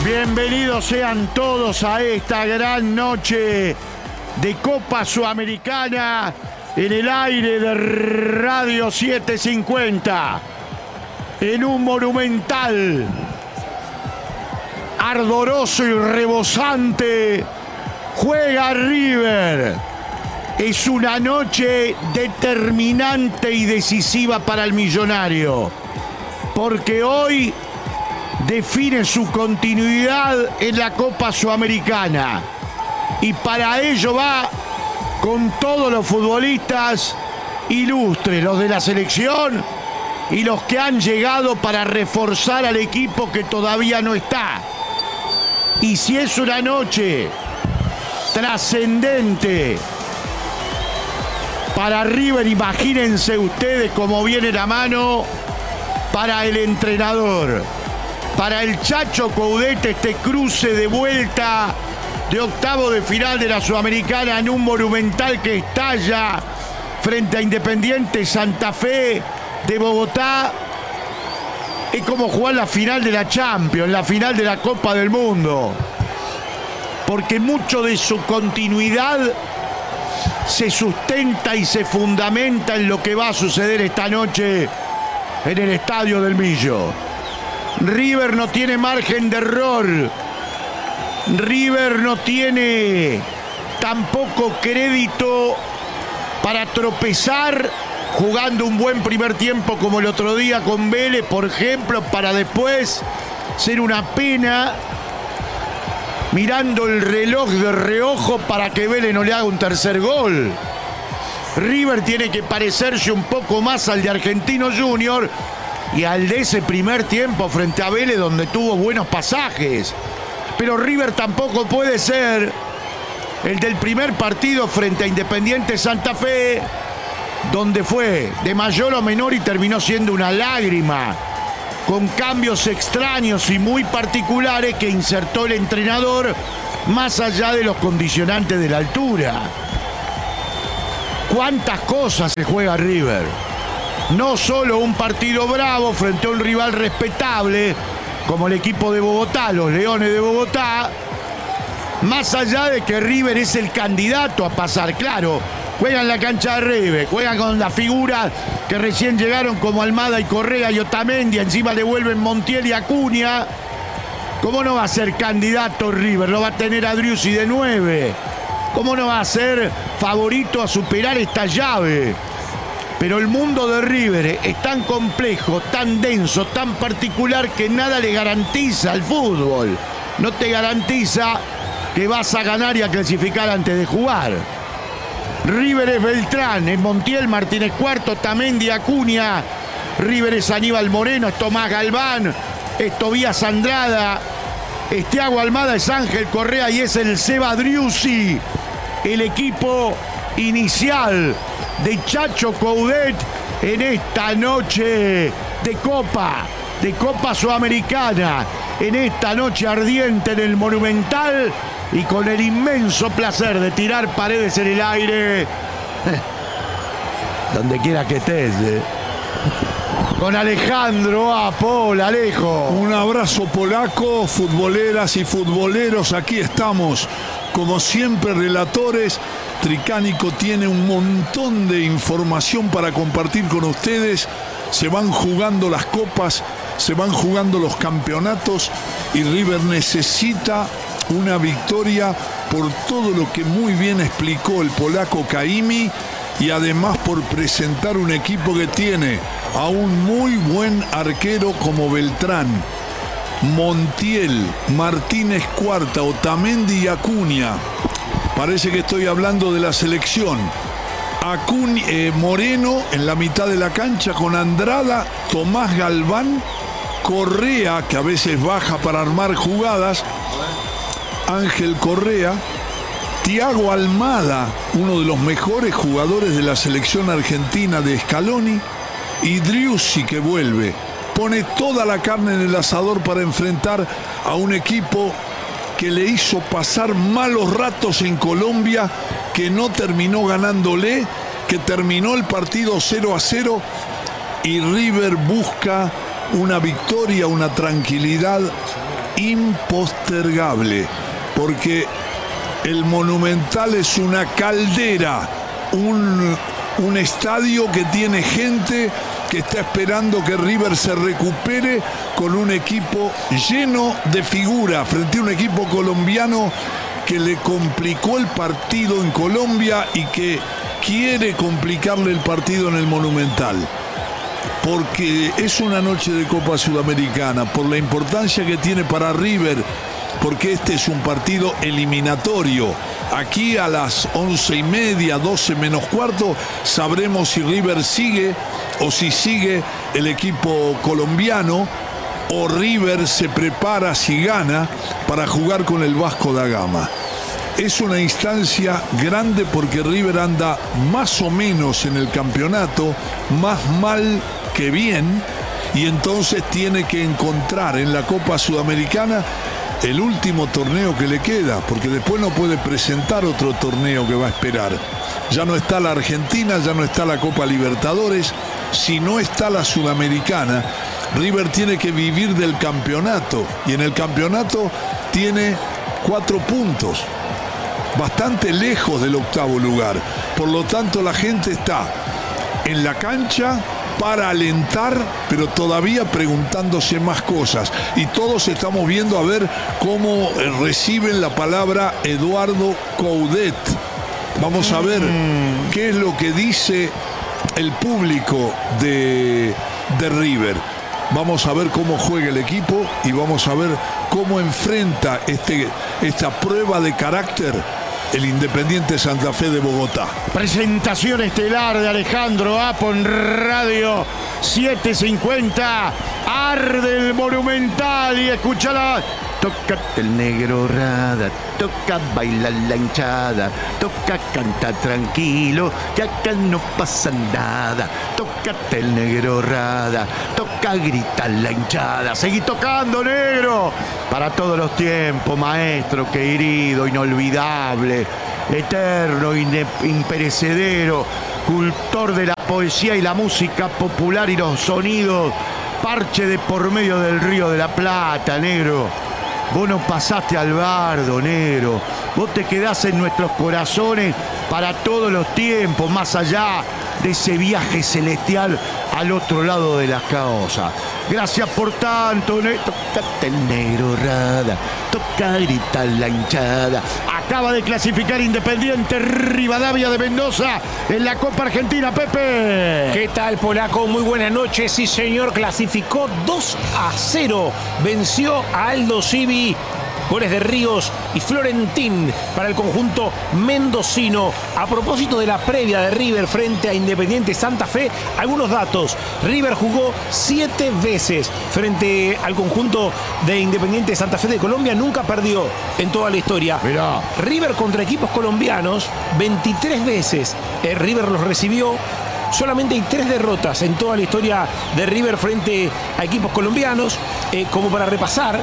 Bienvenidos sean todos a esta gran noche de Copa Sudamericana en el aire de Radio 750. En un monumental, ardoroso y rebosante, juega River. Es una noche determinante y decisiva para el millonario, porque hoy define su continuidad en la Copa Sudamericana. Y para ello va con todos los futbolistas ilustres, los de la selección y los que han llegado para reforzar al equipo que todavía no está. Y si es una noche trascendente para River, imagínense ustedes cómo viene la mano para el entrenador. Para el Chacho Coudet, este cruce de vuelta de octavo de final de la Sudamericana en un monumental que estalla frente a Independiente Santa Fe de Bogotá, es como jugar la final de la Champions, la final de la Copa del Mundo, porque mucho de su continuidad se sustenta y se fundamenta en lo que va a suceder esta noche en el Estadio del Millo. River no tiene margen de error. River no tiene tampoco crédito para tropezar jugando un buen primer tiempo como el otro día con Vélez, por ejemplo, para después ser una pena mirando el reloj de reojo para que Vélez no le haga un tercer gol. River tiene que parecerse un poco más al de Argentino Junior y al de ese primer tiempo frente a Vélez, donde tuvo buenos pasajes. Pero River tampoco puede ser el del primer partido frente a Independiente Santa Fe, donde fue de mayor o menor y terminó siendo una lágrima, con cambios extraños y muy particulares que insertó el entrenador, más allá de los condicionantes de la altura. ¿Cuántas cosas se juega River? No solo un partido bravo frente a un rival respetable como el equipo de Bogotá, los Leones de Bogotá, más allá de que River es el candidato a pasar. Claro, juegan en la cancha de River, juegan con las figuras que recién llegaron como Almada y Correa y Otamendi, encima le vuelven Montiel y Acuña. ¿Cómo no va a ser candidato River? Lo va a tener a Driussi de 9. ¿Cómo no va a ser favorito a superar esta llave? Pero el mundo de River es tan complejo, tan denso, tan particular que nada le garantiza al fútbol. No te garantiza que vas a ganar y a clasificar antes de jugar. River es Beltrán, es Montiel, Martínez Cuarto, Tamendi, Acuña. River es Aníbal Moreno, es Tomás Galván, es Tobías Andrada, es Thiago Almada, es Ángel Correa y es el Seba Driussi. El equipo inicial de Chacho Coudet en esta noche de Copa Sudamericana, en esta noche ardiente en el Monumental y con el inmenso placer de tirar paredes en el aire, donde quiera que estés, con Alejandro Paul. Alejo. Un abrazo polaco, futboleras y futboleros, aquí estamos. Como siempre, relatores. Tricánico tiene un montón de información para compartir con ustedes. Se van jugando las copas, se van jugando los campeonatos y River necesita una victoria por todo lo que muy bien explicó el polaco Caimi y además por presentar un equipo que tiene a un muy buen arquero como Beltrán, Montiel, Martínez Cuarta, Otamendi y Acuña. Parece que estoy hablando de la selección. Moreno en la mitad de la cancha con Andrada, Tomás Galván, Correa, que a veces baja para armar jugadas, Ángel Correa, Thiago Almada, uno de los mejores jugadores de la selección argentina de Scaloni, y Driussi, que vuelve. Pone toda la carne en el asador para enfrentar a un equipo que le hizo pasar malos ratos en Colombia, que no terminó ganándole, que terminó el partido 0-0 y River busca una victoria, una tranquilidad impostergable, porque el Monumental es una caldera, un estadio que tiene gente que está esperando que River se recupere con un equipo lleno de figura frente a un equipo colombiano que le complicó el partido en Colombia y que quiere complicarle el partido en el Monumental. Porque es una noche de Copa Sudamericana, por la importancia que tiene para River, porque este es un partido eliminatorio. Aquí a las 11:30, 12 menos cuarto, sabremos si River sigue o si sigue el equipo colombiano, o River se prepara, si gana, para jugar con el Vasco da Gama. Es una instancia grande porque River anda más o menos en el campeonato, más mal que bien, y entonces tiene que encontrar en la Copa Sudamericana el último torneo que le queda, porque después no puede presentar otro torneo que va a esperar. Ya no está la Argentina, ya no está la Copa Libertadores. Si no está la Sudamericana, River tiene que vivir del campeonato, y en el campeonato tiene 4 puntos, bastante lejos del octavo lugar. Por lo tanto, la gente está en la cancha para alentar, pero todavía preguntándose más cosas. Y todos estamos viendo a ver cómo reciben la palabra Eduardo Coudet. Vamos a ver qué es lo que dice el público de River. Vamos a ver cómo juega el equipo y vamos a ver cómo enfrenta esta prueba de carácter el Independiente Santa Fe de Bogotá. Presentación estelar de Alejandro Apon, Radio 750. Arde el Monumental y escúchala. Toca el negro rada, toca bailar la hinchada, toca cantar tranquilo, que acá no pasa nada. Tócate el negro rada, toca gritar la hinchada. Seguí tocando, negro, para todos los tiempos, maestro querido, inolvidable, eterno, imperecedero, cultor de la poesía y la música popular y los sonidos, parche de por medio del Río de la Plata, negro. Vos no pasaste al bardo, negro. Vos te quedás en nuestros corazones para todos los tiempos, más allá de ese viaje celestial al otro lado de las caosas. Gracias por tanto, tócate el negro rada, toca gritar la hinchada. Acaba de clasificar Independiente Rivadavia de Mendoza en la Copa Argentina, Pepe. ¿Qué tal, polaco? Muy buenas noches. Sí, señor, clasificó 2-0. Venció a Aldo Civi. Goles de Ríos y Florentín para el conjunto mendocino. A propósito de la previa de River frente a Independiente Santa Fe, algunos datos. River jugó 7 veces frente al conjunto de Independiente Santa Fe de Colombia. Nunca perdió en toda la historia. Mirá. River contra equipos colombianos, 23 veces. River los recibió. Solamente hay 3 derrotas en toda la historia de River frente a equipos colombianos. Como para repasar,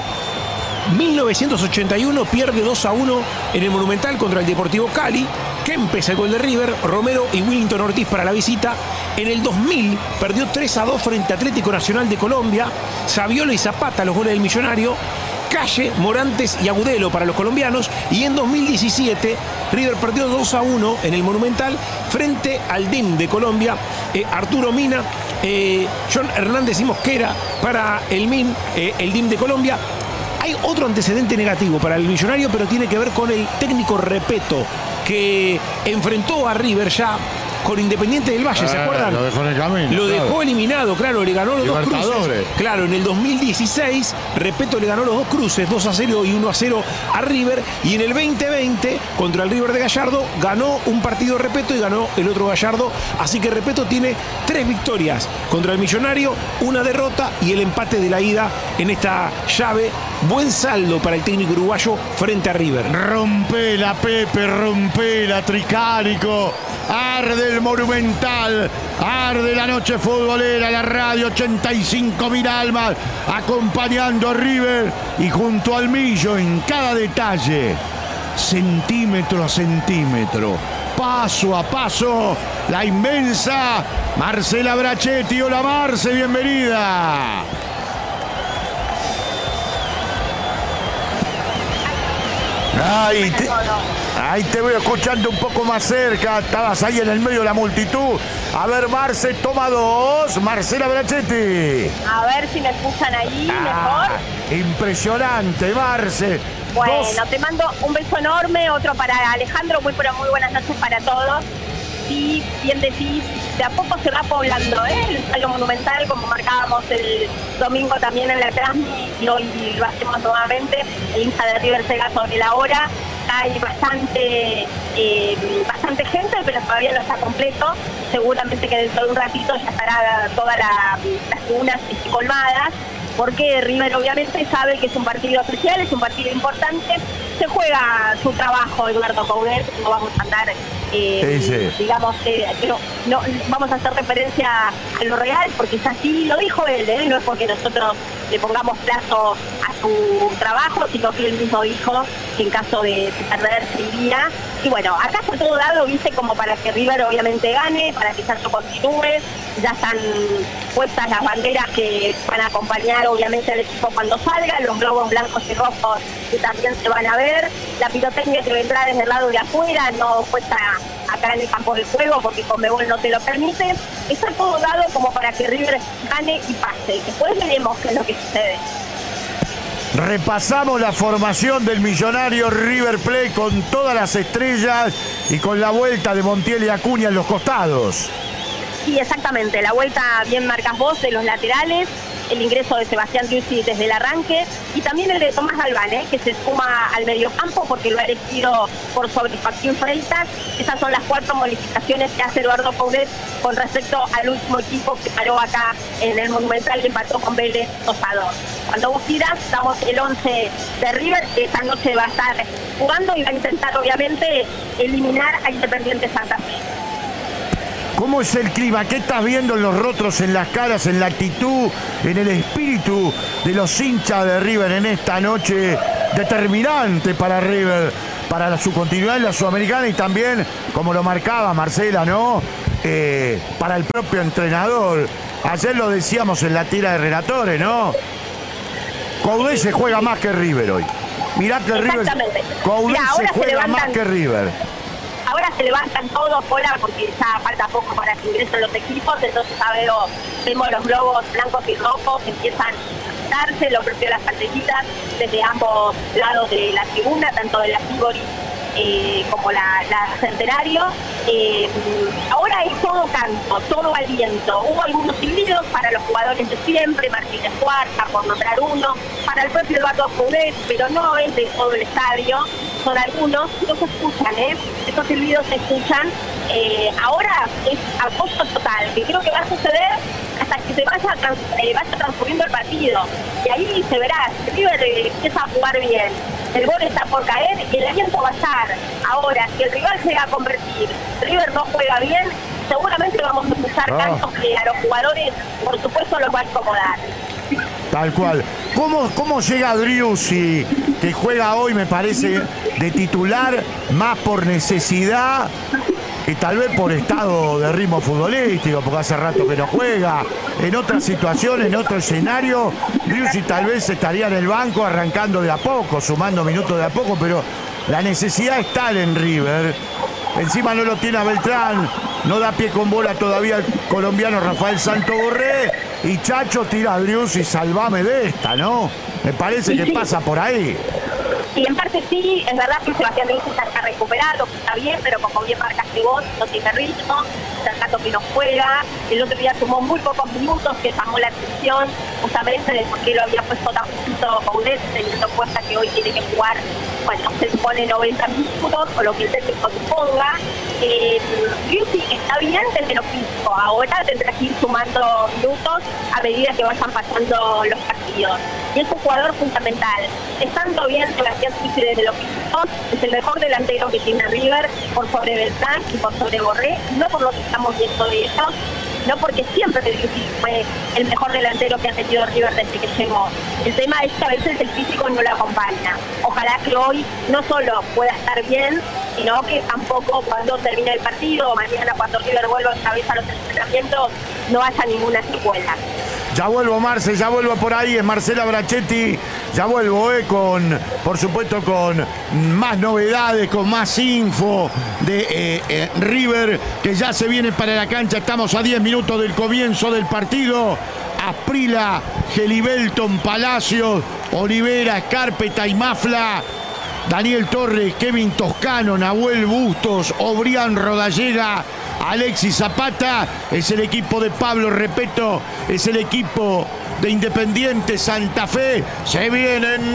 1981 pierde 2-1 en el Monumental contra el Deportivo Cali. Kempes el gol de River, Romero y Willington Ortiz para la visita. En el 2000 perdió 3-2 frente a Atlético Nacional de Colombia. Saviola y Zapata los goles del Millonario. Calle, Morantes y Agudelo para los colombianos. Y en 2017 River perdió 2-1 en el Monumental frente al DIM de Colombia. Arturo Mina, John Hernández y Mosquera para el DIM de Colombia. Hay otro antecedente negativo para el Millonario, pero tiene que ver con el técnico Repeto, que enfrentó a River ya con Independiente del Valle, ¿se acuerdan? Lo dejó en el camino. Lo dejó eliminado, claro, le ganó los 2 cruces. Libertadores. Claro, en el 2016, Repeto le ganó los 2 cruces, 2-0 y 1-0 a River. Y en el 2020, contra el River de Gallardo, ganó un partido Repeto y ganó el otro Gallardo. Así que Repeto tiene 3 victorias contra el Millonario, 1 derrota y el empate de la ida en esta llave. Buen saldo para el técnico uruguayo frente a River. Rompela, Pepe, rompela, Tricánico. Arde el Monumental, arde la noche futbolera, la radio 85.000 almas, acompañando a River y junto al Millo en cada detalle, centímetro a centímetro, paso a paso, la inmensa Marcela Brachetti. Hola, Marce, bienvenida. Ahí te voy escuchando un poco más cerca. Estabas ahí en el medio de la multitud. A ver, Marce, toma 2. Marcela Brachetti. A ver si me escuchan ahí mejor. Impresionante, Marce. Bueno, 2. te mando un beso enorme, otro para Alejandro, muy buenas noches para todos. Sí, bien decís, de a poco se va poblando, el Estadio Monumental, como marcábamos el domingo también en la transmisión, y hoy lo hacemos nuevamente. El hincha de River llega sobre la hora. Hay bastante gente, pero todavía no está completo. Seguramente que dentro de un ratito ya estará todas las tribunas colmadas, porque River obviamente sabe que es un partido especial, es un partido importante. Se juega su trabajo, Eduardo Coudet. No vamos a andar, digamos, no vamos a hacer referencia a lo real, porque es así, lo dijo él, no es porque nosotros le pongamos plazo a su trabajo, sino que él mismo dijo que en caso de perder se iría. Y bueno, acá está todo dado, viste, como para que River obviamente gane, para que Santos continúe. Ya están puestas las banderas que van a acompañar obviamente al equipo cuando salga, los globos blancos y rojos que también se van a ver, la pirotecnia que vendrá desde el lado de afuera, no puesta acá en el campo de juego porque Conmebol no te lo permite. Está todo dado como para que River gane y pase. Después veremos qué es lo que sucede. Repasamos la formación del millonario River Plate con todas las estrellas y con la vuelta de Montiel y Acuña en los costados. Sí, exactamente. La vuelta, bien marcas vos, de los laterales, el ingreso de Sebastián Driussi desde el arranque y también el de Tomás Galván, que se suma al mediocampo porque lo ha elegido por sobre Joaquín Freitas. Esas son las 4 modificaciones que hace Eduardo Coudet con respecto al último equipo que paró acá en el Monumental y empató con Vélez 2-2. Cuando vos tiras, damos el 11 de River, que esta noche va a estar jugando y va a intentar obviamente eliminar a Independiente Santa Fe. ¿Cómo es el clima? ¿Qué estás viendo en los rostros, en las caras, en la actitud, en el espíritu de los hinchas de River en esta noche determinante para River, para su continuidad en la Sudamericana y también, como lo marcaba Marcela, ¿no? Para el propio entrenador. Ayer lo decíamos en la tira de relatores, ¿no? Coudet se juega más que River hoy. Mirá que River. Coudet se juega más que River. Ahora se levantan todos fuera porque ya falta poco para que ingresen los equipos, entonces vemos los globos blancos y rojos que empiezan a darse, lo propio de las pantallitas desde ambos lados de la tribuna, tanto de la Tivoli como la Centenario. Ahora es todo canto, todo aliento. Hubo algunos silbidos para los jugadores de siempre, Martínez Cuarta, por nombrar uno, para el propio Eduardo Coudet, pero no es de todo el estadio, son algunos, no se escuchan, estos silbidos se escuchan. Ahora es apoyo total, que creo que va a suceder hasta que se vaya transcurriendo el partido. Y ahí se verá, si River empieza a jugar bien, el gol está por caer y el aliento va a estar. Ahora, si el rival llega a convertir, River no juega bien, seguramente vamos a escuchar cantos que a los jugadores, por supuesto, los va a incomodar. Tal cual. ¿Cómo llega Driussi, que juega hoy, me parece, de titular, más por necesidad que tal vez por estado de ritmo futbolístico, porque hace rato que no juega? En otra situación, en otro escenario, Driussi tal vez estaría en el banco arrancando de a poco, sumando minutos de a poco, pero la necesidad es tal en River. Encima no lo tiene a Beltrán, no da pie con bola todavía el colombiano Rafael Santoborré, y Chacho tira a Driussi, salvame de esta, ¿no? Me parece que pasa por ahí. Y en parte sí, es verdad que Sebastián Driussi está recuperado, está bien, pero como bien marcaste vos, no tiene ritmo, hace rato que no juega. El otro día sumó muy pocos minutos, que llamó la atención justamente de por qué lo había puesto tan poquito Coudet, teniendo en cuenta que hoy tiene que jugar, bueno, se supone 90 minutos, o lo que el técnico suponga. Driussi está bien desde lo físico, ahora tendrá que ir sumando minutos a medida que vayan pasando los partidos. Y es un jugador fundamental. Estando bien Sebastián Driussi desde lo físico, es el mejor delantero que tiene River por sobre Beltrán y por sobre Borré, no por lo que estamos viendo de ellos, no porque siempre Driussi fue el mejor delantero que ha tenido River desde que llegó. El tema es que a veces el físico no lo acompaña. Ojalá que hoy no solo pueda estar bien, sino que tampoco cuando termine el partido o mañana cuando River vuelva otra vez a los entrenamientos no haya ninguna secuela. Ya vuelvo, Marce, ya vuelvo por ahí, es Marcela Brachetti. Ya vuelvo, por supuesto, con más novedades, con más info de River, que ya se viene para la cancha. Estamos a 10 minutos del comienzo del partido. Asprila, Gelibelton, Palacios, Olivera, Escárpeta y Mafla. Daniel Torres, Kevin Toscano, Nahuel Bustos, Obrián Rodallega, Alexis Zapata. Es el equipo de Pablo Repeto, es el equipo de Independiente Santa Fe. Se viene en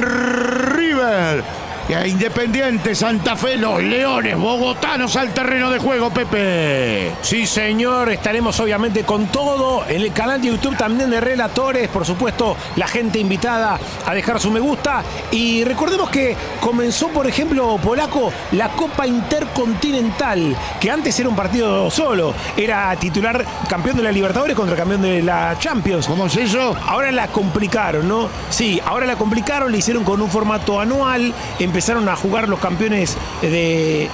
River. Y a Independiente Santa Fe, los Leones bogotanos al terreno de juego, Pepe. Sí, señor, estaremos obviamente con todo en el canal de YouTube también de Relatores, por supuesto, la gente invitada a dejar su me gusta. Y recordemos que comenzó, por ejemplo, Polaco, la Copa Intercontinental, que antes era un partido solo, era titular campeón de la Libertadores contra campeón de la Champions. ¿Cómo es eso? Ahora la complicaron, ¿no? Sí, ahora la complicaron, le hicieron con un formato anual, empezaron a jugar los campeones de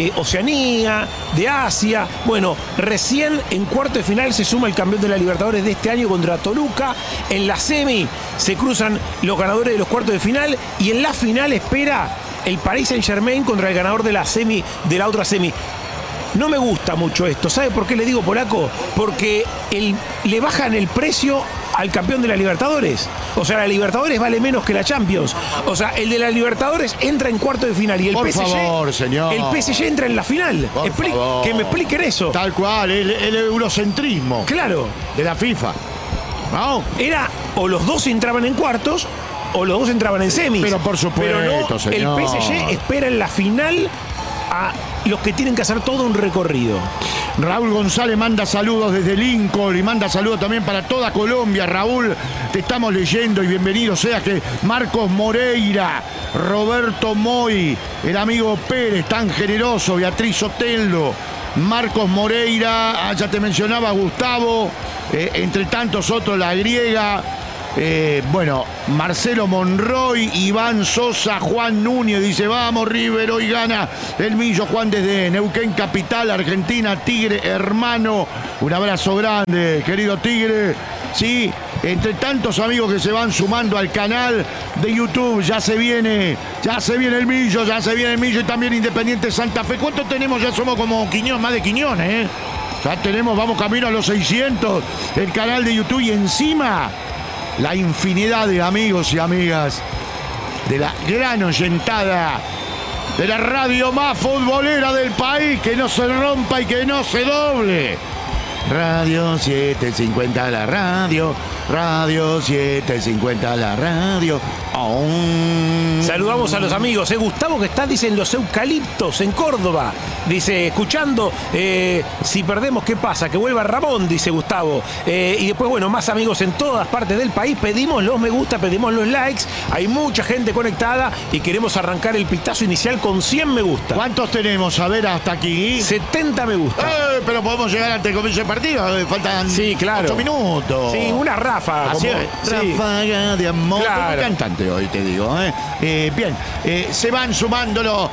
Oceanía, de Asia. Bueno, recién en cuarto de final se suma el campeón de la Libertadores de este año contra Toluca. En la semi se cruzan los ganadores de los cuartos de final y en la final espera el Paris Saint-Germain contra el ganador de la semi, de la otra semi. No me gusta mucho esto. ¿Sabe por qué le digo, Polaco? Porque le bajan el precio al campeón de la Libertadores. O sea, la Libertadores vale menos que la Champions. O sea, el de la Libertadores entra en cuarto de final y el Por PSG, favor, señor. el PSG entra en la final. Por favor. Que me expliquen eso. Tal cual, el eurocentrismo Claro. de la FIFA. ¿No? Era o los dos entraban en cuartos o los dos entraban en semis. Pero por supuesto, Pero no, señor. el PSG espera en la final a los que tienen que hacer todo un recorrido. Raúl González manda saludos desde Lincoln y manda saludos también para toda Colombia. Raúl, te estamos leyendo y bienvenido sea que Marcos Moreira, Roberto Moy, el amigo Pérez, tan generoso, Beatriz Oteldo, Marcos Moreira, ya te mencionaba Gustavo, entre tantos otros, la griega. Bueno, Marcelo Monroy, Iván Sosa, Juan Núñez dice: vamos River, hoy gana el Millo. Juan desde Neuquén Capital, Argentina. Tigre, hermano, un abrazo grande, querido Tigre. Sí, entre tantos amigos que se van sumando al canal de YouTube, ya se viene el Millo, y también Independiente Santa Fe. ¿Cuánto tenemos? Ya somos como Quiñón, más de Quiñones, Ya tenemos, vamos camino a los 600, el canal de YouTube y encima la infinidad de amigos y amigas de la gran oyentada de la radio más futbolera del país, que no se rompa y que no se doble. Radio 750 la radio, Radio 750 la radio. Oh. Saludamos a los amigos. Gustavo, que está, dice, en Los Eucaliptos, en Córdoba. Dice, escuchando, si perdemos, ¿qué pasa? Que vuelva Ramón, dice Gustavo. Y después, bueno, más amigos en todas partes del país. Pedimos los me gusta, pedimos los likes. Hay mucha gente conectada y queremos arrancar el pitazo inicial con 100 me gusta. ¿Cuántos tenemos? A ver, hasta aquí. 70 me gusta. Pero podemos llegar antes del comienzo del partido. Faltan 8 minutos. Sí, una ráfaga. Así como, es. Ráfaga de amor. Claro. Cantante hoy, te digo. Bien, se van sumándolo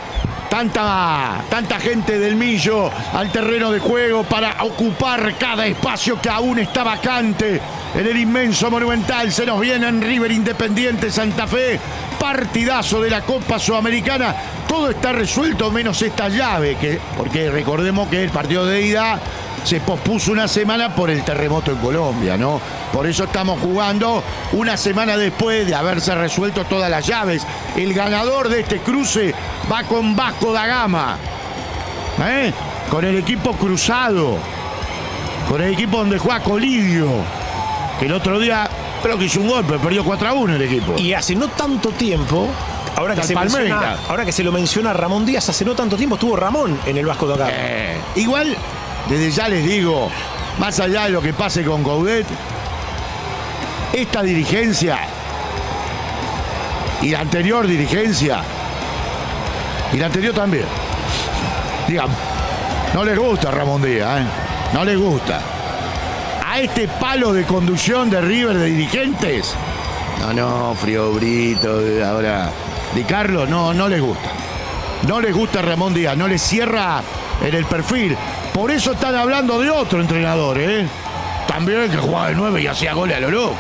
tanta gente del Millo al terreno de juego para ocupar cada espacio que aún está vacante en el inmenso Monumental. Se nos viene en River Independiente Santa Fe, partidazo de la Copa Sudamericana. Todo está resuelto menos esta llave, porque recordemos que el partido de ida se pospuso una semana por el terremoto en Colombia, ¿no? Por eso estamos jugando una semana después de haberse resuelto todas las llaves. El ganador de este cruce va con Vasco da Gama, con el equipo cruzado, con el equipo donde juega Colidio, que el otro día creo que hizo un golpe, perdió 4-1 el equipo. Y hace no tanto tiempo, ahora que se lo menciona Ramón Díaz, hace no tanto tiempo estuvo Ramón en el Vasco da Gama. Igual, desde ya les digo, más allá de lo que pase con Coudet, esta dirigencia y la anterior dirigencia y la anterior también, digamos, no les gusta Ramón Díaz, no les gusta. A este palo de conducción de River de dirigentes, Frío Brito, ahora Di Carlo, no les gusta. No les gusta Ramón Díaz, no les cierra en el perfil. Por eso están hablando de otro entrenador, también que jugaba de 9 y hacía goles a lo loco.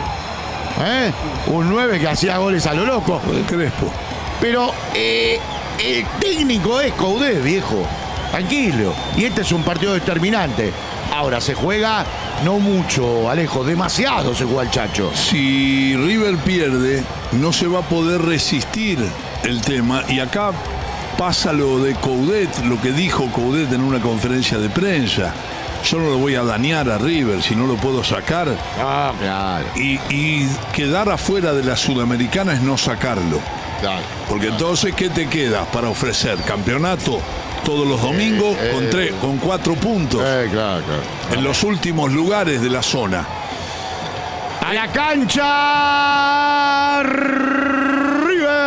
Un 9 que hacía goles a lo loco. Crespo. Pero el técnico es Coudet, viejo. Tranquilo. Y este es un partido determinante. Ahora se juega no mucho, Alejo, demasiado se juega el Chacho. Si River pierde, no se va a poder resistir el tema. Y acá pasa lo de Coudet, lo que dijo Coudet en una conferencia de prensa. Yo no lo voy a dañar a River si no lo puedo sacar. Ah, claro. Y quedar afuera de la Sudamericana es no sacarlo. Claro. Porque entonces, ¿qué te queda para ofrecer? ¿Campeonato todos los domingos con 4 puntos? Claro. En los últimos lugares de la zona. ¡A la cancha! ¡River!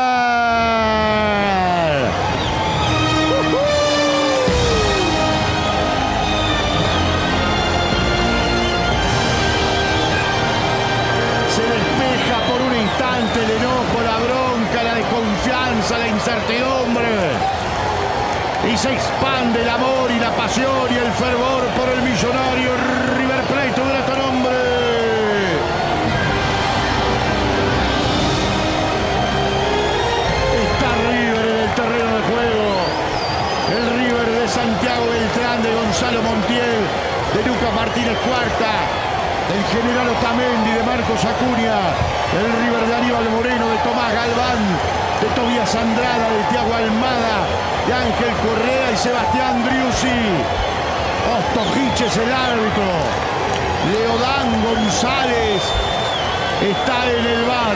Se despeja por un instante el enojo, la bronca, la desconfianza, la incertidumbre. Y se expande el amor y la pasión y el fervor por el millonario River Plate, tu grato nombre. Está River en el terreno de juego. El River de Santiago Beltrán, de Gonzalo Montiel, de Lucas Martínez Cuarta, del General Otamendi, de Marcos Acuña, el River de Aníbal Moreno, de Tomás Galván, de Tobías Andrada, de Thiago Almada, de Ángel Correa y Sebastián Driussi. Ostojic es el árbitro. Leodán González está en el bar.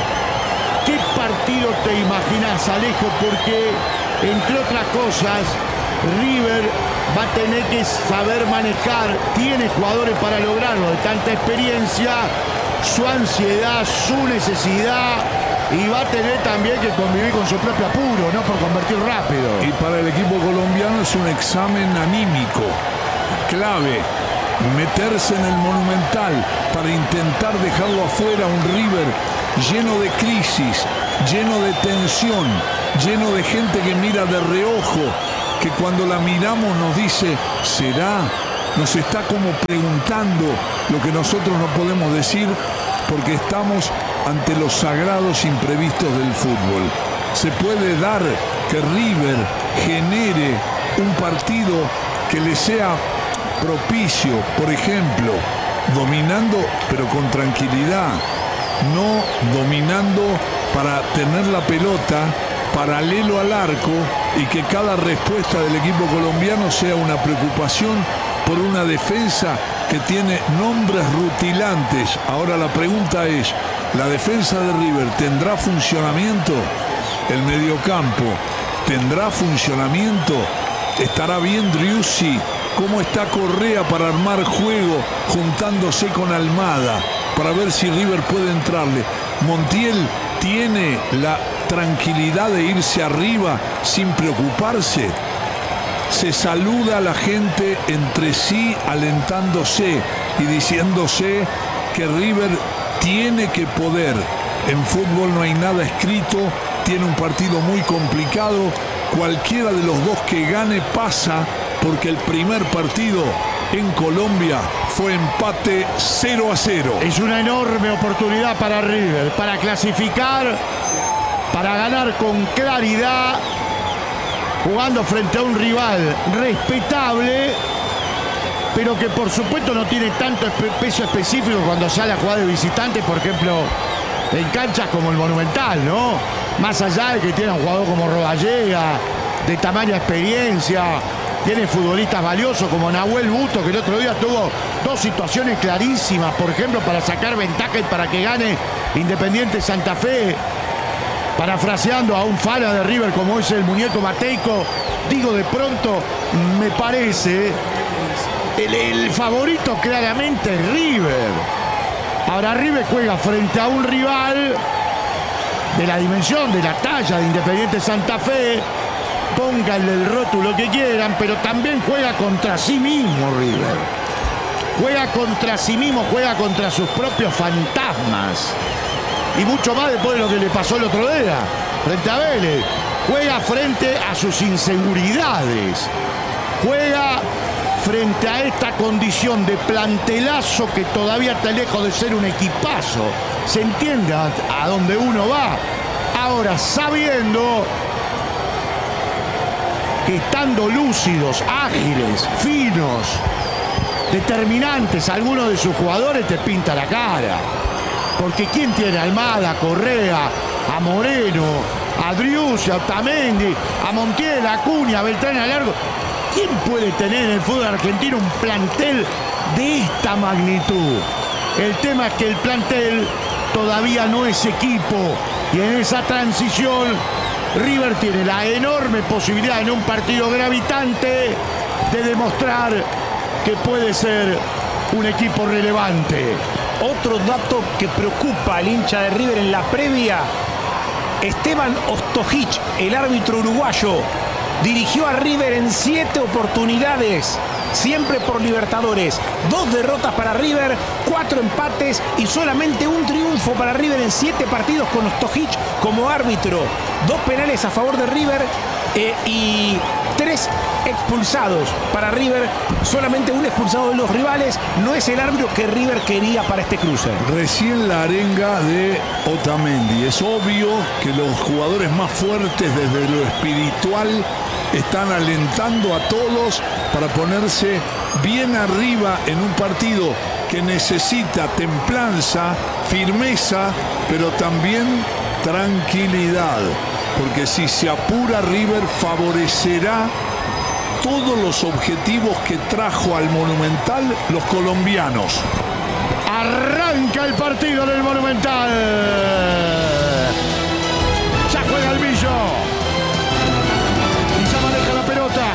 ¿Qué partido te imaginas, Alejo? Porque, entre otras cosas, River va a tener que saber manejar, tiene jugadores para lograrlo, de tanta experiencia, su ansiedad, su necesidad, y va a tener también que convivir con su propio apuro, no por convertir rápido. Y para el equipo colombiano es un examen anímico clave, meterse en el Monumental para intentar dejarlo afuera, un River lleno de crisis, lleno de tensión, lleno de gente que mira de reojo, que cuando la miramos nos dice, ¿será? Nos está como preguntando lo que nosotros no podemos decir porque estamos ante los sagrados imprevistos del fútbol. Se puede dar que River genere un partido que le sea propicio, por ejemplo, dominando pero con tranquilidad, no dominando para tener la pelota paralelo al arco y que cada respuesta del equipo colombiano sea una preocupación por una defensa que tiene nombres rutilantes. Ahora la pregunta es, ¿la defensa de River tendrá funcionamiento? ¿El mediocampo tendrá funcionamiento? ¿Estará bien Driussi? ¿Cómo está Correa para armar juego juntándose con Almada para ver si River puede entrarle? Montiel tiene la tranquilidad de irse arriba sin preocuparse. Se saluda a la gente entre sí, alentándose y diciéndose que River tiene que poder. En fútbol no hay nada escrito, tiene un partido muy complicado. Cualquiera de los dos que gane pasa, porque el primer partido en Colombia fue empate 0-0. Es una enorme oportunidad para River, para clasificar, para ganar con claridad, jugando frente a un rival respetable, pero que por supuesto no tiene tanto peso específico cuando sale a jugar de visitante, por ejemplo, en canchas como el Monumental, ¿no? Más allá de que tiene un jugador como Rodallega, de tamaña experiencia, tiene futbolistas valiosos como Nahuel Busto, que el otro día tuvo dos situaciones clarísimas, por ejemplo, para sacar ventaja y para que gane Independiente Santa Fe. Parafraseando a un fala de River como es el muñeco Mateico, digo, de pronto me parece el favorito claramente es River. Ahora River juega frente a un rival de la dimensión, de la talla de Independiente Santa Fe, pónganle el rótulo que quieran, pero también juega contra sí mismo River. Juega contra sí mismo, juega contra sus propios fantasmas. Y mucho más después de lo que le pasó el otro día, frente a Vélez. Juega frente a sus inseguridades. Juega frente a esta condición de plantelazo que todavía está lejos de ser un equipazo. Se entiende a dónde uno va. Ahora, sabiendo que estando lúcidos, ágiles, finos, determinantes, algunos de sus jugadores te pinta la cara. Porque ¿quién tiene a Almada, a Correa, a Moreno, a Driussi, a Otamendi, a Montiel, a Acuña, a Beltrán, a Largo? ¿Quién puede tener en el fútbol argentino un plantel de esta magnitud? El tema es que el plantel todavía no es equipo. Y en esa transición, River tiene la enorme posibilidad en un partido gravitante de demostrar que puede ser un equipo relevante. Otro dato que preocupa al hincha de River en la previa: Esteban Ostojic, el árbitro uruguayo, dirigió a River en 7 oportunidades, siempre por Libertadores. 2 derrotas para River, 4 empates y solamente un triunfo para River en 7 partidos con Ostojic como árbitro. 2 penales a favor de River y 3 expulsados para River. Solamente un expulsado de los rivales. No es el árbitro que River quería para este cruce. Recién la arenga de Otamendi. Es obvio que los jugadores más fuertes desde lo espiritual están alentando a todos para ponerse bien arriba en un partido que necesita templanza, firmeza, pero también tranquilidad. Porque si se apura, River favorecerá todos los objetivos que trajo al Monumental los colombianos. Arranca el partido en el Monumental. Ya juega el Millo. Y ya maneja la pelota.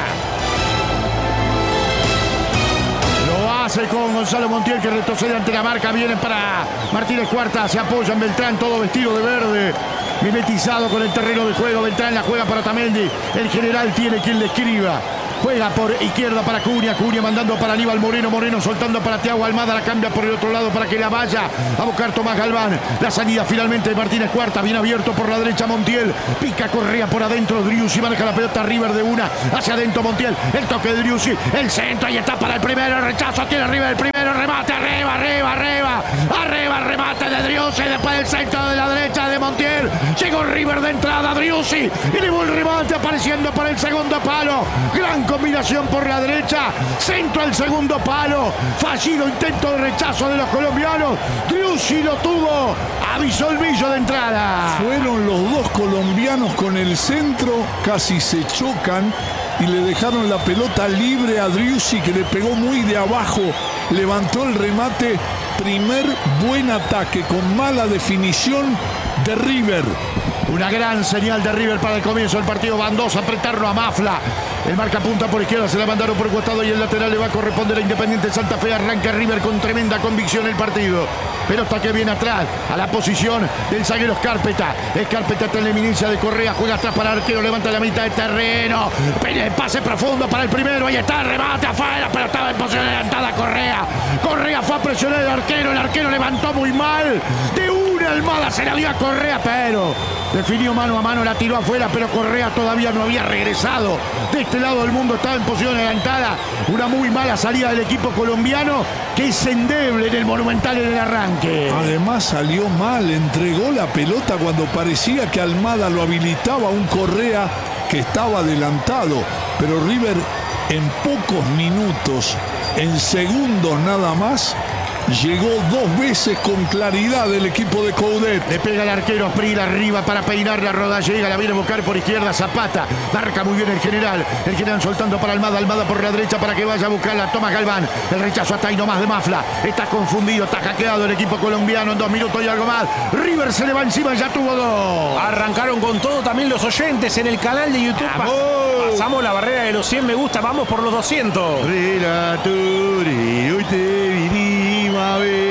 Lo hace con Gonzalo Montiel, que retrocede ante la marca. Viene para Martínez Cuarta. Se apoya en Beltrán, todo vestido de verde, mimetizado con el terreno de juego. Beltrán la juega para Otamendi. El general tiene quien le escriba. Juega por izquierda para Acuña. Acuña mandando para Aníbal Moreno. Moreno soltando para Thiago Almada. La cambia por el otro lado para que la vaya a buscar Tomás Galván. La salida finalmente de Martínez Cuarta. Bien abierto por la derecha Montiel. Pica Correa por adentro. Driussi maneja la pelota. River de una hacia adentro Montiel. El toque de Driussi. El centro. Ahí está para el primero. El rechazo. Tiene River el primero. Remate. Arriba, arriba, arriba. Arriba el remate de Driussi. Después del centro de la derecha de Montiel. Llegó River de entrada. Driussi. Y le el remate apareciendo por el segundo palo. Gran combinación por la derecha, centro al segundo palo, fallido intento de rechazo de los colombianos. Driussi lo tuvo, avisó el Millo de entrada. Fueron los dos colombianos con el centro, casi se chocan y le dejaron la pelota libre a Driussi, que le pegó muy de abajo, levantó el remate. Primer buen ataque con mala definición de River. Una gran señal de River para el comienzo del partido. Van dos a apretarlo a Mafla. El marcapunta por izquierda, se la mandaron por el costado y el lateral le va a corresponder a Independiente Santa Fe. Arranca River con tremenda convicción el partido. Pelota que viene atrás, a la posición del zaguero Escarpeta. Escarpeta está en la eminencia de Correa, juega atrás para el arquero, levanta la mitad de terreno. Pase profundo para el primero, ahí está, remate afuera, pero estaba en posición adelantada Correa. Correa fue a presionar el arquero levantó muy mal. De una Almada se la dio a Correa, pero definió mano a mano, la tiró afuera, pero Correa todavía no había regresado. De este lado del mundo estaba en posición adelantada. Una muy mala salida del equipo colombiano, que es endeble en el Monumental en el arranque. Además salió mal, entregó la pelota cuando parecía que Almada lo habilitaba, un Correa que estaba adelantado. Pero River en pocos minutos, en segundos nada más, llegó 2 veces con claridad el equipo de Coudet. Le pega el arquero Aspril arriba para peinar la roda. Llega, la viene a buscar por izquierda Zapata. Marca muy bien el general. El general soltando para Almada. Almada por la derecha para que vaya a buscarla. Tomás Galván. El rechazo hasta ahí nomás de Mafla. Está confundido, está hackeado el equipo colombiano en 2 minutos y algo más. River se le va encima, ya tuvo 2. Arrancaron con todo también los oyentes en el canal de YouTube. Pasamos la barrera de los 100 me gusta. Vamos por los 200. Relatori, hoy te vinimos a ver.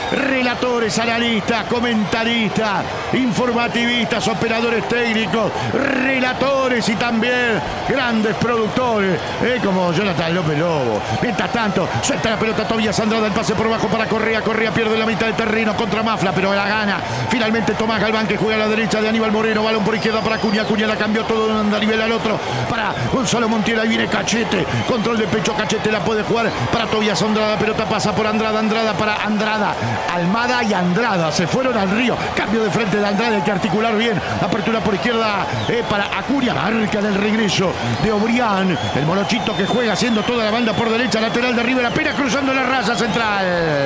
relatores, analistas, comentaristas, informativistas, operadores técnicos, relatores y también grandes productores, como Jonathan López Lobo. Mientras tanto, suelta la pelota Tobias Andrada, el pase por bajo para Correa. Correa pierde la mitad del terreno contra Mafla, pero la gana. Finalmente Tomás Galván, que juega a la derecha de Aníbal Moreno. Balón por izquierda para Acuña. Acuña la cambió todo de un nivel al otro para Gonzalo Montiel. Ahí viene Cachete. Control de pecho. Cachete la puede jugar para Tobias Andrada. Pelota pasa por Andrada. Andrada para Andrada. Almada y Andrada se fueron al río. Cambio de frente de Andrada. Hay que articular bien. Apertura por izquierda para Acuña. Marca del regreso de Obrián. El morochito que juega haciendo toda la banda por derecha. Lateral de River apenas cruzando la raya central.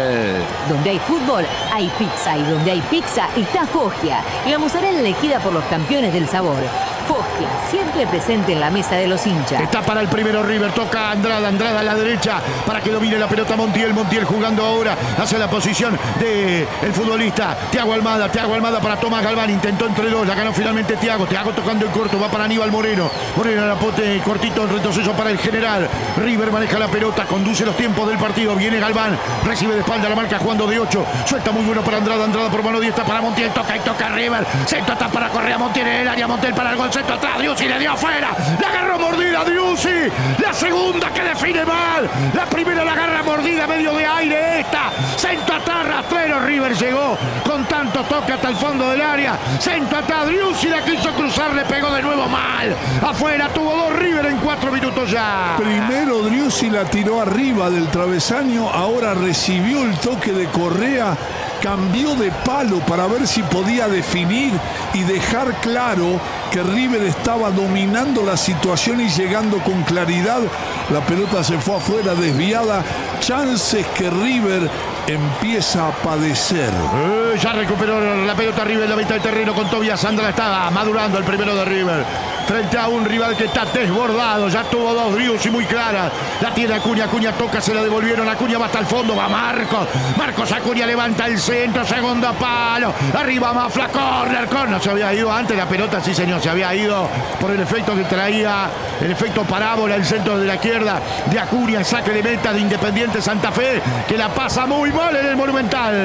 Donde hay fútbol, hay pizza. Y donde hay pizza, está Foggia. La mozzarella elegida por los campeones del sabor. Foggia, siempre presente en la mesa de los hinchas. Está para el primero River, toca Andrada, Andrada a la derecha para que domine la pelota Montiel. Montiel jugando ahora hacia la posición del futbolista Thiago Almada para Tomás Galván, intentó entre dos, la ganó finalmente Thiago tocando el corto, va para Aníbal Moreno. Moreno la pote cortito, en retroceso para el general. River maneja la pelota, conduce los tiempos del partido, viene Galván, recibe de espalda la marca jugando de 8, suelta muy bueno para Andrada, Andrada por mano diestra para Montiel, toca River, centro está para Correa, Montiel en el área, Montiel para el gol, centro atrás, Driussi le dio afuera, la agarró mordida Driussi, la segunda que define mal, la primera la agarra mordida, medio de aire esta, centro atrás, rastrero, River llegó con tanto toque hasta el fondo del área, centro atrás, Driussi la quiso cruzar, le pegó de nuevo mal, afuera, tuvo dos River en 4 minutos ya. Primero Driussi la tiró arriba del travesaño, ahora recibió el toque de Correa, cambió de palo para ver si podía definir y dejar claro que River estaba dominando la situación y llegando con claridad. La pelota se fue afuera, desviada. Chances que River empieza a padecer. Ya recuperó la pelota River en la mitad del terreno con Tobias Andrada. Estaba madurando el primero de River frente a un rival que está desbordado. Ya tuvo dos Driussi muy claras. La tiene Acuña, Acuña toca, se la devolvieron. Acuña va hasta el fondo, va Marcos Acuña levanta el centro, segundo palo. Arriba Mafla, corner. No se había ido antes la pelota, sí señor, se había ido por el efecto que traía, el efecto parábola, el centro de la izquierda de Acuña, el saque de meta de Independiente Santa Fe, que la pasa muy mal en el Monumental.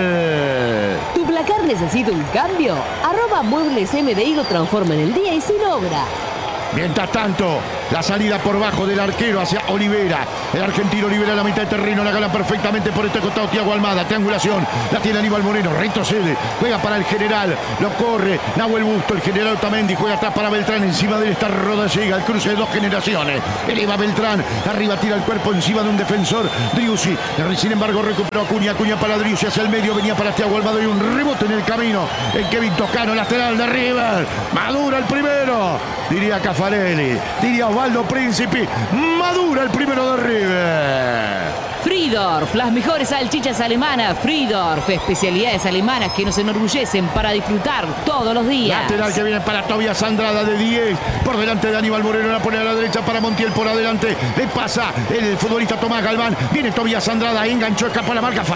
¿Tu placar necesita un cambio? @Muebles MDI lo transforma en el día y sin obra. Mientras tanto, la salida por bajo del arquero hacia Olivera. El argentino Olivera a la mitad del terreno. La gana perfectamente por este costado Thiago Almada. Triangulación. La tiene Aníbal Moreno. Retrocede. Juega para el general. Lo corre. Nahuel Busto. El general Otamendi. Juega atrás para Beltrán. Encima de él está Rodallega. El cruce de dos generaciones. Eleva Beltrán. Arriba tira el cuerpo encima de un defensor. Driussi. Sin embargo, recuperó Acuña. Acuña para Driussi. Hacia el medio. Venía para Thiago Almada. Y un rebote en el camino. El Kevin Toscano. Lateral de River. Madura el primero. Diría Caffarelli. Diría Osvaldo Príncipe. Madura el primero de River. Friedorf, las mejores salchichas alemanas. Friedorf, especialidades alemanas que nos enorgullecen para disfrutar todos los días. Lateral que viene para Tobias Andrada de 10. Por delante de Aníbal Moreno. La pone a la derecha para Montiel. Por adelante le pasa el futbolista Tomás Galván. Viene Tobias Andrada. Enganchó, escapó la marca.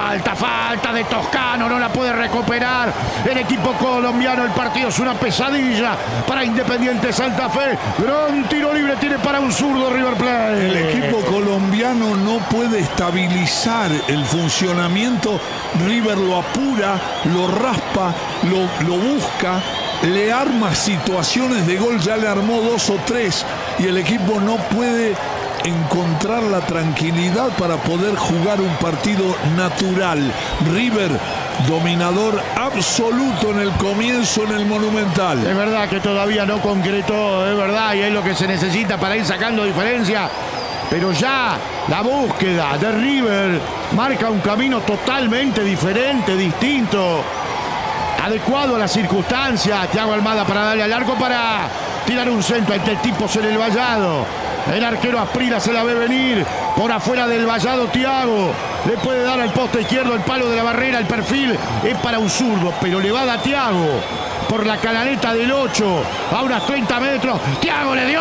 Falta de Toscano. No la puede recuperar el equipo colombiano. El partido es una pesadilla para Independiente Santa Fe. Gran tiro libre tiene para un zurdo River Plate. El equipo colombiano no puede estabilizar el funcionamiento. River lo apura, lo raspa, lo busca, le arma situaciones de gol, ya le armó 2 o 3 y el equipo no puede encontrar la tranquilidad para poder jugar un partido natural. River dominador absoluto en el comienzo en el Monumental. Es verdad que todavía no concretó, es verdad, y es lo que se necesita para ir sacando diferencia. Pero ya la búsqueda de River marca un camino totalmente diferente, distinto, adecuado a las circunstancias. Thiago Almada para darle al arco para tirar un centro. Este tipo en el vallado. El arquero Asprila se la ve venir. Por afuera del vallado Thiago. Le puede dar al poste izquierdo el palo de la barrera. El perfil es para un zurdo, pero le va a dar Thiago por la canaleta del 8 a unos 30 metros. Thiago le dio.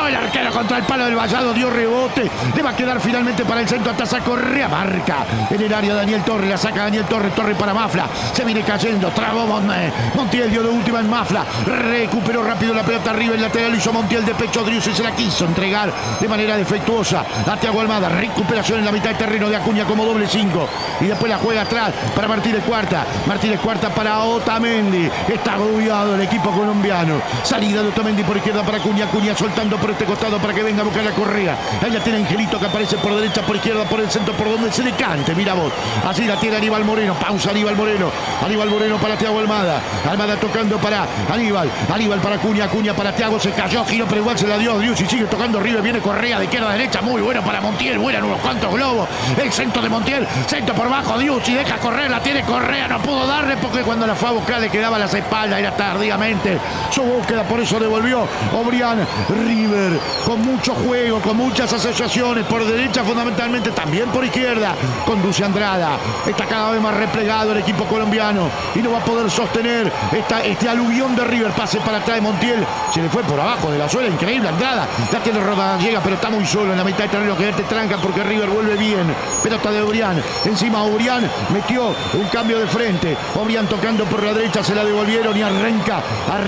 el arquero contra el palo del Vallado, dio rebote. Le va a quedar finalmente para el centro. Taza Correa, marca en el área Daniel Torres. La saca Daniel Torres. Torres para Mafla. Se viene cayendo. Trabó Montiel, dio de última en Mafla. Recuperó rápido la pelota arriba. El lateral hizo Montiel de pecho. Driussi se la quiso entregar de manera defectuosa a Thiago Almada. Recuperación en la mitad del terreno de Acuña como doble 5. Y después la juega atrás para Martínez Cuarta. Martínez Cuarta para Otamendi. Está agobiado el equipo colombiano. Salida de Otamendi por izquierda para Acuña. Acuña soltando por este costado para que venga a buscar la Correa. Ahí la tiene Angelito que aparece por derecha, por izquierda, por el centro, por donde se le cante. Mira vos. Así la tiene Aníbal Moreno. Pausa Aníbal Moreno. Aníbal Moreno para Thiago Almada. Almada tocando para Aníbal. Aníbal para Acuña. Acuña para Thiago. Se cayó, giró, pero igual se la dio. Driussi sigue tocando arriba. Viene Correa de izquierda a derecha. Muy bueno para Montiel. Vuelan unos cuantos globos. El centro de Montiel. Centro por bajo. Driussi deja correr. La tiene Correa. No pudo darle porque cuando la fue a buscar le quedaba las espaldas. Era tardíamente su búsqueda. Por eso devolvió Obrián. River con mucho juego, con muchas asociaciones. Por derecha fundamentalmente. También por izquierda. Conduce Andrada. Está cada vez más replegado el equipo colombiano. Y no va a poder sostener este aluvión de River. Pase para atrás de Montiel. Se le fue por abajo de la suela. Increíble Andrada. La tiene Roda, llega, pero está muy solo en la mitad del terreno. Que te tranca porque River vuelve bien. Pelota de Obrián. Encima Obrián metió un cambio de frente. Obrián tocando por la derecha. Se la devolvieron y arranca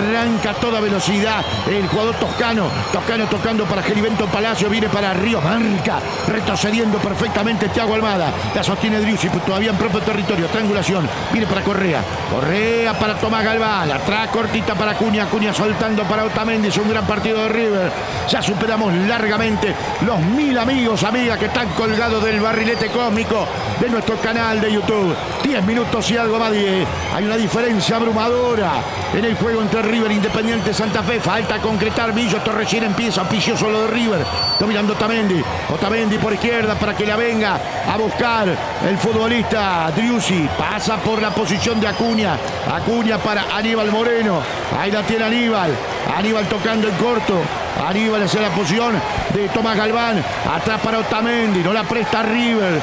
a toda velocidad el jugador toscano. Toscano tocando para Gerivento Palacio. Viene para Ríos. Marca. Retrocediendo perfectamente Thiago Almada. La sostiene Driussi todavía en propio territorio. Triangulación. Viene para Correa. Correa para Tomás Galván. Atrás cortita para Acuña. Acuña soltando para Otamendi. Es un gran partido de River. Ya superamos largamente los 1000 amigos, amigas que están colgados del barrilete cósmico de nuestro canal de YouTube. 10 minutos y algo más. Hay una diferencia abrumadora en el juego entre River e Independiente Santa Fe. Falta concretar. Millo, esto recién empieza. Pilloso lo de River. Dominando Otamendi. Otamendi por izquierda para que la venga a buscar el futbolista Driussi. Pasa por la posición de Acuña. Acuña para Aníbal Moreno. Ahí la tiene Aníbal. Aníbal tocando en corto. Aníbal hacia la posición de Tomás Galván. Atrás para Otamendi. No la presta River.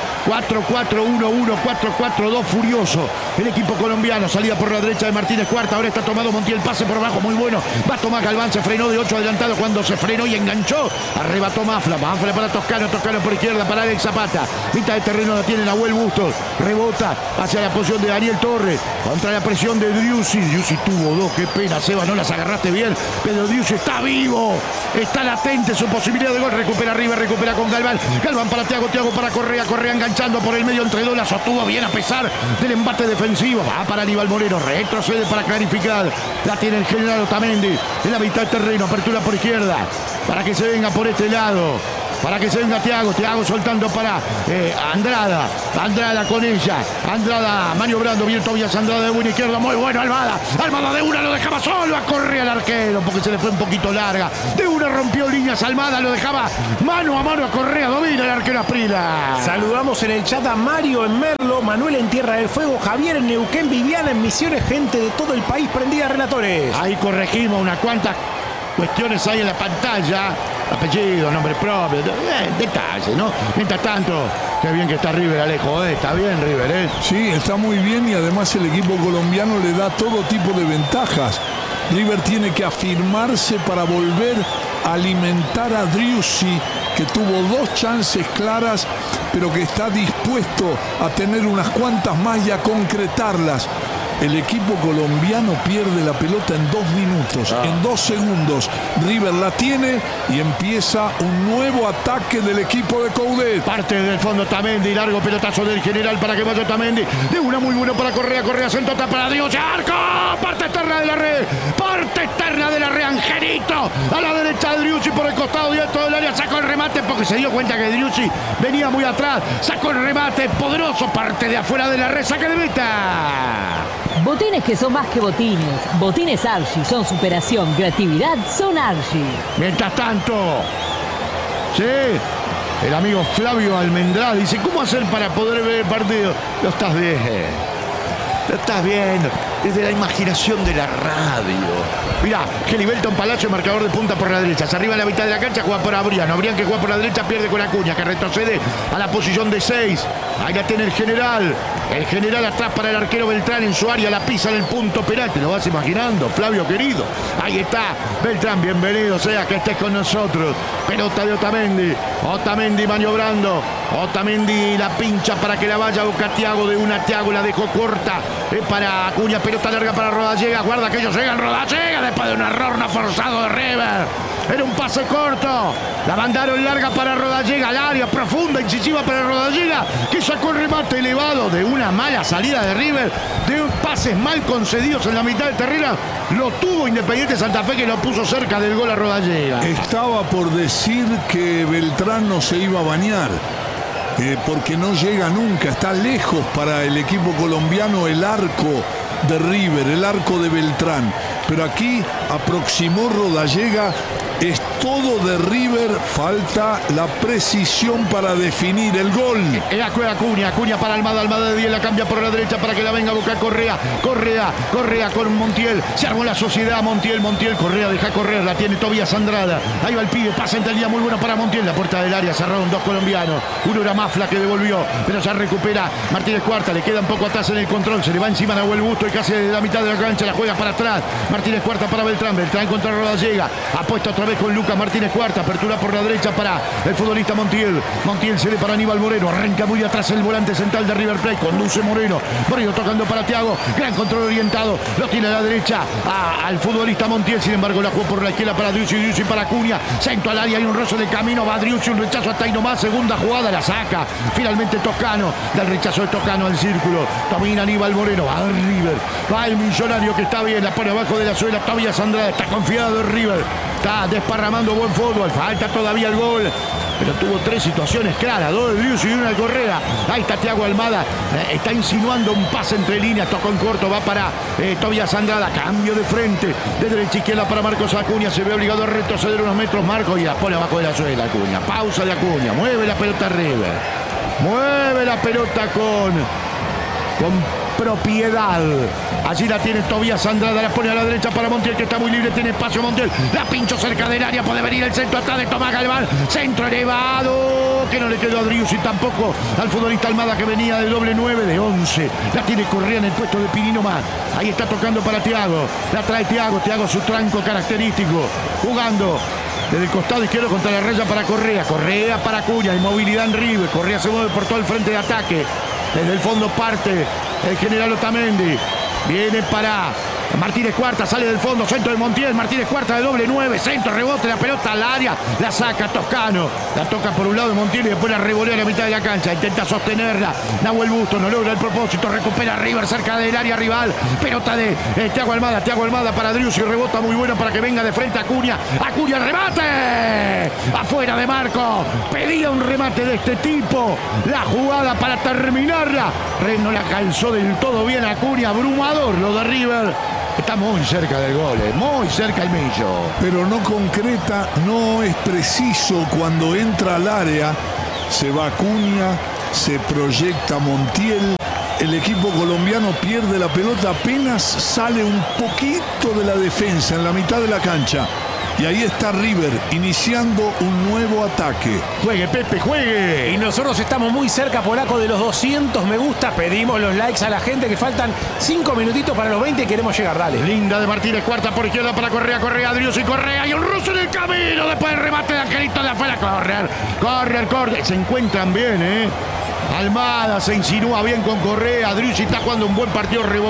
4-4-1-1. 4-4-2 furioso. El equipo colombiano. Salida por la derecha de Martínez Cuarta. Ahora está tomado Montiel. Pase por abajo. Muy bueno. Va Tomás Galván. Se frenó de 8 adelantado cuando se frenó y enganchó. Arrebató Mafla. Mafla para Toscano. Toscano por izquierda para Alex Zapata. Mitad de terreno la tiene Nahuel Bustos. Rebota hacia la posición de Daniel Torres. Contra la presión de Driussi. Driussi tuvo dos. Qué pena, Seba. No las agarraste bien. Pero Driussi está vivo. Está latente su posibilidad de gol. Recupera River. Recupera con Galván. Galván para Thiago. Thiago para Correa. Correa enganchando por el medio entre dos. La sostuvo bien a pesar del embate defensivo. Va para Aníbal Moreno. Retrocede para clarificar. La tiene el general Otamendi. En la mitad del terreno. Apertura por izquierda. Para que se venga por este lado. Para que se venga Thiago. Thiago soltando para Andrada. Andrada con ella. Andrada maniobrando bien Tobias. Andrada de buena izquierda. Muy bueno Almada. Almada de una lo dejaba solo a correr al arquero porque se le fue un poquito larga. De una rompió líneas Almada. Lo dejaba mano a mano a Correa. Domina el arquero Asprilla. Saludamos en el chat a Mario en Merlo, Manuel en Tierra del Fuego, Javier en Neuquén, Viviana en Misiones, gente de todo el país prendida, relatores. Ahí corregimos unas cuantas cuestiones ahí en la pantalla. Apellido, nombre propio, detalles, ¿no? Mientras tanto, qué bien que está River, Alejo, está bien River, ¿eh? Sí, está muy bien y además el equipo colombiano le da todo tipo de ventajas. River tiene que afirmarse para volver a alimentar a Driussi, que tuvo dos chances claras, pero que está dispuesto a tener unas cuantas más y a concretarlas. El equipo colombiano pierde la pelota en 2 minutos, en 2 segundos. River la tiene y empieza un nuevo ataque del equipo de Coudet. Parte del fondo Otamendi, largo pelotazo del general para que vaya Otamendi. De una muy bueno para Correa, Correa centro para Driussi. ¡Arco! Parte externa de la red. Parte externa de la red. Angelito a la derecha de Driussi por el costado directo del área. Sacó el remate porque se dio cuenta que Driussi venía muy atrás. Sacó el remate poderoso. Parte de afuera de la red. Saque de meta. Botines que son más que botines. Botines Archie son superación, creatividad, son Archie. Mientras tanto, sí, el amigo Flavio Almendrad dice, ¿cómo hacer para poder ver el partido? Lo estás viendo desde la imaginación de la radio. Mirá, Gelibelton Palacio, marcador de punta por la derecha. Se arriba en la mitad de la cancha, juega por Abrián. Abrián que juega por la derecha, pierde con Acuña, que retrocede a la posición de 6. Ahí la tiene el general. El general atrás para el arquero Beltrán en su área. La pisa en el punto penal. Te lo vas imaginando, Flavio querido. Ahí está Beltrán. Bienvenido sea que estés con nosotros. Pelota de Otamendi. Otamendi maniobrando. Otamendi la pincha para que la vaya a buscar Thiago de una. Thiago la dejó corta. Para Acuña. Pelota larga para Rodallega. Guarda que ellos llegan. Rodallega después de un error no forzado de River. Era un pase corto. La mandaron larga para Rodallega al área profunda, incisiva para Rodallega, que sacó el remate elevado de una mala salida de River, de pases mal concedidos en la mitad del terreno. Lo tuvo Independiente Santa Fe, que lo puso cerca del gol a Rodallega. Estaba por decir que Beltrán no se iba a bañar. Porque no llega nunca, está lejos para el equipo colombiano el arco de River, el arco de Beltrán. Pero aquí aproximó Rodallega, es todo de River, falta la precisión para definir el gol. Acuña para Almada, Almada de 10, la cambia por la derecha para que la venga a buscar Correa con Montiel, se armó la sociedad, Montiel, Correa deja correr, la tiene Tobías Andrada, ahí va el pibe, pasa entre el día muy bueno para Montiel, la puerta del área, cerraron dos colombianos, uno era Mafla que devolvió, pero ya recupera Martínez Cuarta, le queda un poco atrás en el control, se le va encima a Nahuel Busto y casi de la mitad de la cancha la juega para atrás, Martínez Cuarta para Beltrán contra Rodallega, apuesta otra vez con Lucas Martínez Cuarta, apertura por la derecha para el futbolista Montiel cede para Aníbal Moreno, arranca muy atrás el volante central de River Plate, conduce Moreno tocando para Thiago, gran control orientado, lo tiene a la derecha al futbolista Montiel, sin embargo la jugó por la izquierda para Driussi para Acuña, centro al área, hay un roce de camino, va Driussi, un rechazo hasta ahí nomás, segunda jugada, la saca, finalmente Toscano, del rechazo de Toscano al círculo, domina Aníbal Moreno, va River, va el millonario que está bien, la pone abajo de la suela, Tobías Andrade, está confiado en River, está desparramando buen fútbol, falta todavía el gol, pero tuvo tres situaciones claras, dos de Driussi y una de Correa. Ahí está Thiago Almada, está insinuando un pase entre líneas, tocó en corto, va para Tobías Andrada, cambio de frente, de derecha a izquierda para Marcos Acuña, se ve obligado a retroceder unos metros Marcos y la pone abajo de la suela Acuña, pausa de Acuña, mueve la pelota River, mueve la pelota con propiedad. Allí la tiene Tobías Andrada, la pone a la derecha para Montiel, que está muy libre, tiene espacio Montiel, la pinchó cerca del área, puede venir el centro atrás de Tomás Galván, centro elevado, que no le quedó a Driussi tampoco al futbolista Almada, que venía de doble 9 de 11, la tiene Correa en el puesto de Pinino más, ahí está tocando para Thiago, la trae Thiago su tranco característico, jugando desde el costado izquierdo contra la raya para Correa para Acuña, inmovilidad en River, Correa se mueve por todo el frente de ataque, desde el fondo parte el general Otamendi, viene para Martínez Cuarta, sale del fondo, centro de Montiel, Martínez Cuarta de doble 9, centro, rebote, la pelota al área, la saca Toscano, la toca por un lado de Montiel y después la revolea a la mitad de la cancha, intenta sostenerla, Nahuel Busto no logra el propósito, recupera River cerca del área rival, pelota de Thiago Almada para Driussi, rebota muy buena para que venga de frente Acuña, remate, afuera de Marco, pedía un remate de este tipo, la jugada para terminarla, no la calzó del todo bien Acuña, abrumador lo de River. Está muy cerca del gol, muy cerca el Millo. Pero no concreta, no es preciso cuando entra al área. Se va Acuña, se proyecta Montiel. El equipo colombiano pierde la pelota, apenas sale un poquito de la defensa en la mitad de la cancha. Y ahí está River iniciando un nuevo ataque. Juegue, Pepe, juegue. Y nosotros estamos muy cerca, Polaco, de los 200 me gusta. Pedimos los likes a la gente, que faltan 5 minutitos para los 20 y queremos llegar. Dale. Linda de Martínez Cuarta por izquierda para Correa, Driussi, Correa y un ruso en el camino. Después el remate de Angelito de afuera. Correr. Se encuentran bien, Almada se insinúa bien con Correa. Driussi está jugando un buen partido,